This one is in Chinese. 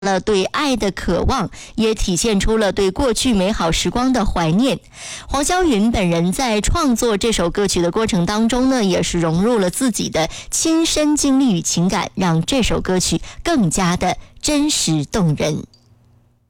了对爱的渴望，也体现出了对过去美好时光的怀念。黄霄云本人在创作这首歌曲的过程当中呢，也是融入了自己的亲身经历与情感，让这首歌曲更加的真实动人。